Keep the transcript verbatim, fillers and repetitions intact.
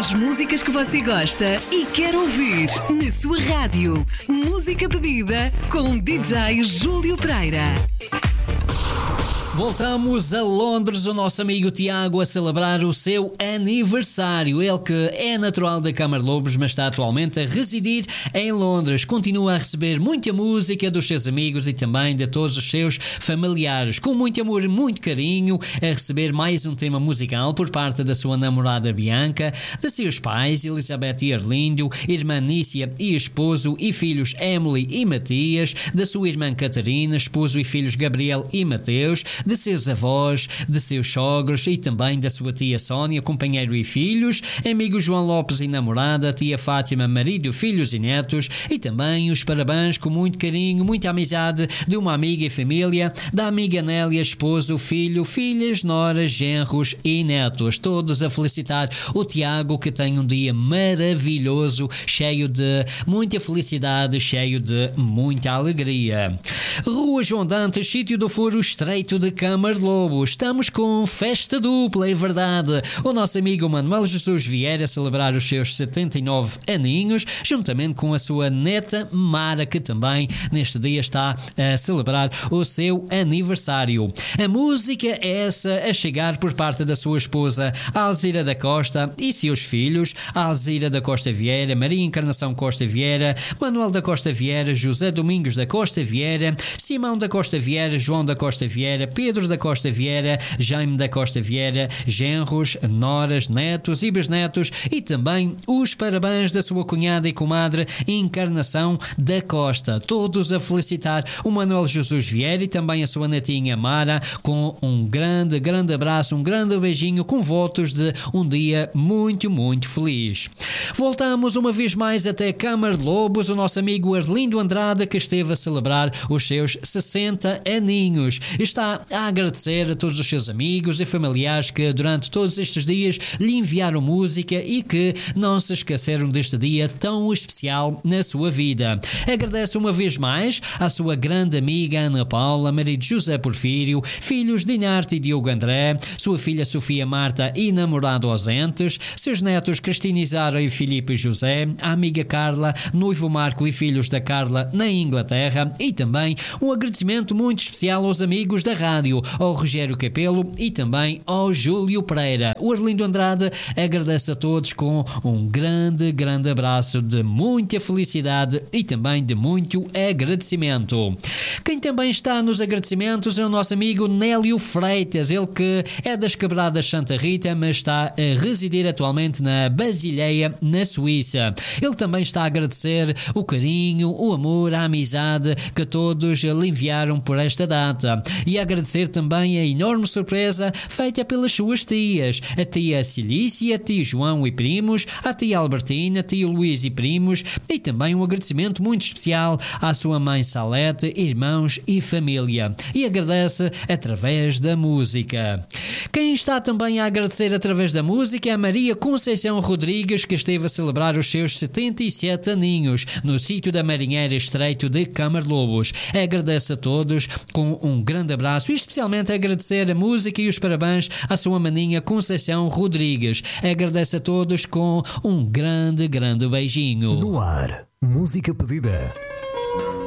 As músicas que você gosta e quer ouvir na sua rádio. Música pedida com D J Júlio Pereira. Voltamos a Londres, o nosso amigo Tiago a celebrar o seu aniversário. Ele que é natural da Câmara Lobos, mas está atualmente a residir em Londres. Continua a receber muita música dos seus amigos e também de todos os seus familiares. Com muito amor e muito carinho, a receber mais um tema musical por parte da sua namorada Bianca, de seus pais, Elizabeth e Arlindo, irmã Nícia e esposo e filhos Emily e Matias, da sua irmã Catarina, esposo e filhos Gabriel e Mateus, de seus avós, de seus sogros e também da sua tia Sónia, companheiro e filhos, amigo João Lopes e namorada, tia Fátima, marido, filhos e netos, e também os parabéns com muito carinho, muita amizade de uma amiga e família, da amiga Nélia, esposo, filho, filhas, noras, genros e netos, todos a felicitar o Tiago, que tem um dia maravilhoso, cheio de muita felicidade, cheio de muita alegria. Rua João Dantas, sítio do Foro Estreito de Câmara Lobos. Estamos com festa dupla, é verdade. O nosso amigo Manuel Jesus Vieira a celebrar os seus setenta e nove aninhos, juntamente com a sua neta Mara, que também neste dia está a celebrar o seu aniversário. A música é essa a chegar por parte da sua esposa Alzira da Costa e seus filhos, Alzira da Costa Vieira, Maria Encarnação Costa Vieira, Manuel da Costa Vieira, José Domingos da Costa Vieira, Simão da Costa Vieira, João da Costa Vieira, Pedro da Costa Vieira, Jaime da Costa Vieira, genros, noras, netos e bisnetos, e também os parabéns da sua cunhada e comadre Encarnação da Costa. Todos a felicitar o Manuel Jesus Vieira e também a sua netinha Mara, com um grande, grande abraço, um grande beijinho, com votos de um dia muito, muito feliz. Voltamos uma vez mais até Câmara Lobos, o nosso amigo Arlindo Andrade, que esteve a celebrar os seus sessenta aninhos. Está a agradecer a todos os seus amigos e familiares que durante todos estes dias lhe enviaram música e que não se esqueceram deste dia tão especial na sua vida. Agradece uma vez mais à sua grande amiga Ana Paula, marido José Porfírio, filhos Dinarte e Diogo André, sua filha Sofia Marta e namorado ausentes, seus netos Cristina Isara e Filipe José, a amiga Carla, noivo Marco e filhos da Carla na Inglaterra, e também um agradecimento muito especial aos amigos da rádio, ao Rogério Capelo e também ao Júlio Pereira. O Arlindo Andrade agradece a todos com um grande, grande abraço de muita felicidade e também de muito agradecimento. Quem também está nos agradecimentos é o nosso amigo Nélio Freitas, ele que é das Quebradas Santa Rita, mas está a residir atualmente na Basileia, na Suíça. Ele também está a agradecer o carinho, o amor, a amizade que todos lhe enviaram por esta data, e agradecer também a enorme surpresa feita pelas suas tias, a tia Cilícia, a tia João e primos, a tia Albertina, a tia Luís e primos, e também um agradecimento muito especial à sua mãe Salete, irmãos e família, e agradece através da música. Quem está também a agradecer através da música é a Maria Conceição Rodrigues, que esteve a celebrar os seus setenta e sete aninhos no sítio da Marinheira Estreito de Câmara Lobos. Agradece a todos com um grande abraço e especialmente agradecer a música e os parabéns à sua maninha Conceição Rodrigues. Agradece a todos com um grande, grande beijinho. No ar, música pedida.